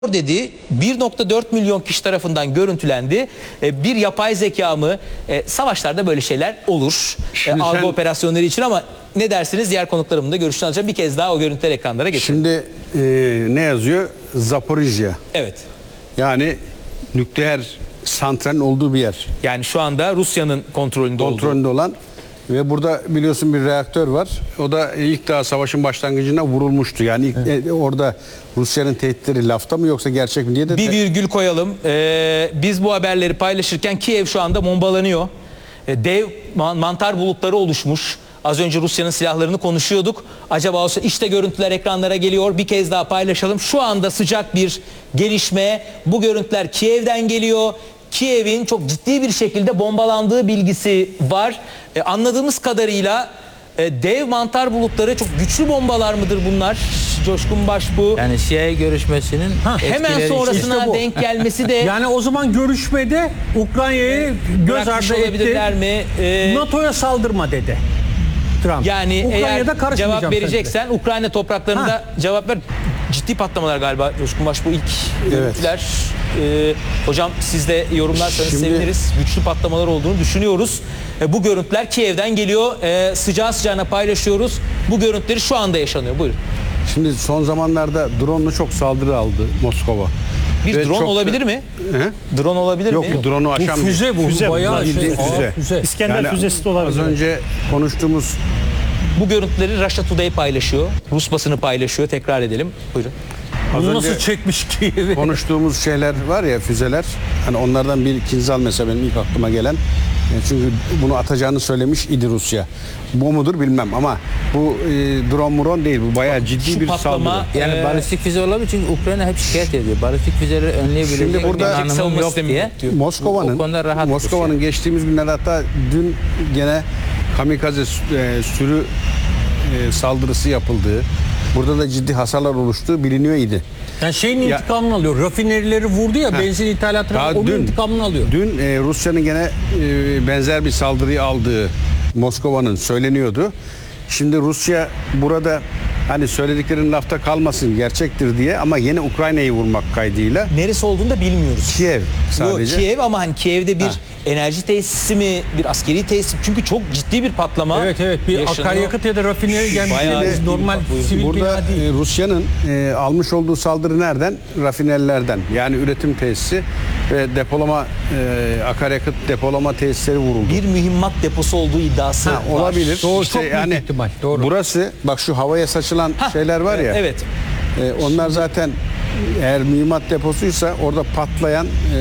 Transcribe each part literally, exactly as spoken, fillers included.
Dedi bir nokta dört milyon kişi tarafından görüntülendi. E, bir yapay zeka mı? E, savaşlarda böyle şeyler olur. E, algı sen, operasyonları için ama ne dersiniz? Diğer konuklarımın da görüşünü alacağım. Bir kez daha o görüntüler ekranlara getirin. Şimdi e, ne yazıyor? Zaporijya. Evet. Yani nükleer santralin olduğu bir yer. Yani şu anda Rusya'nın kontrolünde, kontrolünde olduğu. olan ve burada biliyorsun bir reaktör var. O da ilk daha savaşın başlangıcına vurulmuştu. Yani ilk, evet. e, orada Rusya'nın tehditleri lafta mı yoksa gerçek mi diye de... Bir virgül koyalım. Ee, biz bu haberleri paylaşırken Kiev şu anda bombalanıyor. Ee, dev man mantar bulutları oluşmuş. Az önce Rusya'nın silahlarını konuşuyorduk. Acaba olsa işte görüntüler ekranlara geliyor. Bir kez daha paylaşalım. Şu anda sıcak bir gelişme. Bu görüntüler Kiev'den geliyor. Kiev'in çok ciddi bir şekilde bombalandığı bilgisi var. Ee, anladığımız kadarıyla e, dev mantar bulutları, çok güçlü bombalar mıdır bunlar? Coşkun Baş bu. Yani C I A görüşmesinin ha, hemen sonrasına işte denk gelmesi de yani o zaman görüşmede Ukrayna'yı göz ardı etti. Mi? Ee, NATO'ya saldırma dedi Trump. Yani eğer cevap vereceksen sence. Ukrayna topraklarında ha. cevap ver. Ciddi patlamalar galiba Coşkun Baş bu ilk görüntüler. Evet. Ee, hocam siz de yorumlarsanız Şimdi... seviniriz. Güçlü patlamalar olduğunu düşünüyoruz. Ee, bu görüntüler Kiev'den geliyor. Ee, sıcağı sıcağına paylaşıyoruz. Bu görüntüleri şu anda yaşanıyor. Buyurun. Şimdi son zamanlarda drone'la çok saldırı aldı Moskova. Bir Ve drone olabilir da... mi? He? Drone olabilir Yok, mi? Yok, drone'u aşan bu füze bu. Füze, bayağı şey, şey, füze. füze. İskender yani füzesi de olabilir. Az önce konuştuğumuz... Bu görüntüleri Russia Today paylaşıyor. Rus basını paylaşıyor. Tekrar edelim. Buyurun. Bunu nasıl çekmiş ki? Konuştuğumuz şeyler var ya, füzeler. Hani onlardan bir Kinzhal mesela benim ilk aklıma gelen. Çünkü bunu atacağını söylemiş idi Rusya. Bu mudur bilmem ama bu e, drone muron değil. Bu bayağı ciddi Şu bir patlama, saldırı. Yani e, balistik füze olabilir çünkü Ukrayna hep şikayet ediyor. Balistik füzeleri önleyebilecek Şimdi burada bir donanımım yok diye. Moskova'nın Moskova'nın geçtiğimiz günlerde hatta dün gene kamikaze e, sürü e, saldırısı yapıldığı, burada da ciddi hasarlar oluştuğu biliniyor idi. Yani şeyin ya, intikamını alıyor. Rafinerileri vurdu ya, heh, benzin ithalatına, onun dün, intikamını alıyor. Dün e, Rusya'nın gene e, benzer bir saldırıyı aldığı Moskova'nın söyleniyordu. Şimdi Rusya burada hani söylediklerin lafta kalmasın, gerçektir diye, ama yine Ukrayna'yı vurmak kaydıyla. Neresi olduğunu da bilmiyoruz. Kiev sadece. Yok, Kiev ama hani Kiev'de bir ha. enerji tesisi mi, bir askeri tesis, çünkü çok ciddi bir patlama. Evet evet, bir yaşanıyor. Akaryakıt ya da rafineri gelmiş. Normal sivil burada bina değil. E, Rusya'nın e, almış olduğu saldırı nereden? Rafinerilerden. Yani üretim tesisi ve depolama e, akaryakıt depolama tesisleri vuruldu. Bir mühimmat deposu olduğu iddiası ha, var. olabilir. Doğru, işte çok yani ihtimal. Doğru. Burası bak, şu havaya saçılan ha, şeyler var ya. Evet. E, onlar zaten eğer mühimmat deposuysa orada patlayan e,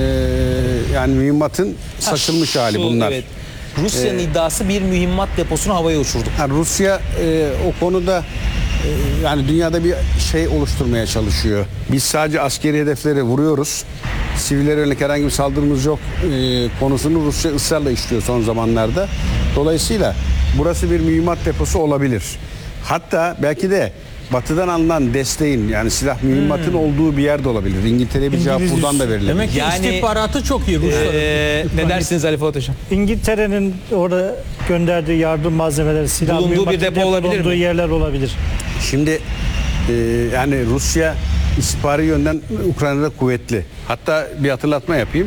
yani mühimmatın saçılmış ha, hali şu, bunlar. Evet. Rusya'nın ee, iddiası bir mühimmat deposunu havaya uçurduk. Yani Rusya e, o konuda e, yani dünyada bir şey oluşturmaya çalışıyor. Biz sadece askeri hedefleri vuruyoruz. Sivillere yönelik herhangi bir saldırımız yok e, konusunu Rusya ısrarla işliyor son zamanlarda. Dolayısıyla burası bir mühimmat deposu olabilir. Hatta belki de Batı'dan alınan desteğin, yani silah mühimmatın hmm. olduğu bir yerde olabilir. İngiltere'ye bir cevap buradan da verilebilir. Demek ki yani, istihbaratı çok iyi Rusların. Ee, ne dersiniz Ali Fuat Hocam? İngiltere'nin orada gönderdiği yardım malzemeleri, silah bulunduğu bir depo olabilir bulunduğu mi? yerler olabilir. Şimdi e, yani Rusya istihbari yönden Ukrayna'da kuvvetli. Hatta bir hatırlatma yapayım.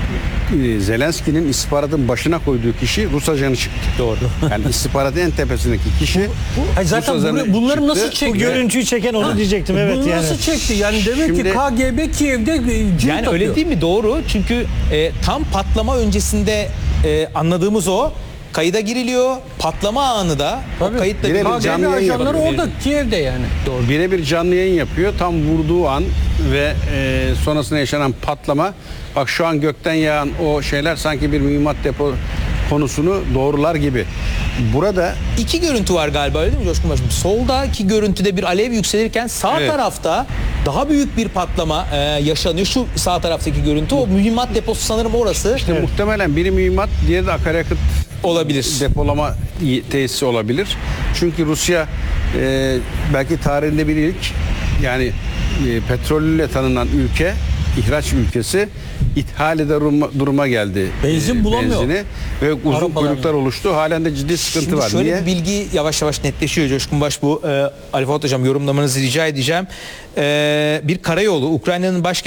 Zelenski'nin istihbaratın başına koyduğu kişi Rus ajanı çıktı. Doğru. Yani istihbaratın en tepesindeki kişi bu, zaten bunu, bunları çıktı. nasıl çekti? Bu görüntüyü çeken onu ha, diyecektim. Evet, bunu yani. nasıl çekti? Yani demek Şimdi, ki K G B Kiev'de cin yani takıyor. Öyle değil mi? Doğru. Çünkü e, tam patlama öncesinde e, anladığımız o. Kayıda giriliyor. Patlama anı da o kayıtla K G B ajanları orada Kiev'de yani. Doğru. Birebir canlı yayın yapıyor. Tam vurduğu an ve e, sonrasında yaşanan patlama. Bak şu an gökten yağan o şeyler sanki bir mühimmat depo konusunu doğrular gibi. Burada iki görüntü var galiba, öyle değil mi Coşkun Başkanım? Soldaki görüntüde bir alev yükselirken sağ evet. tarafta daha büyük bir patlama e, yaşanıyor. Şu sağ taraftaki görüntü, o mühimmat deposu sanırım orası. İşte evet. muhtemelen biri mühimmat, diğeri de akaryakıt olabilir. Depolama tesisi olabilir. Çünkü Rusya e, belki tarihinde bir ilk, yani e, petrolle tanınan ülke, ihraç ülkesi ithal eder duruma, duruma geldi. Benzin e, bulamıyor. Benzini ve uzun Arabalar. kuyruklar oluştu. Halen de ciddi sıkıntı Şimdi var. şöyle Niye? bir bilgi yavaş yavaş netleşiyor Coşkun Baş, bu e, Ali Fuat Hocam yorumlamanızı rica edeceğim. E, bir karayolu Ukrayna'nın başkenti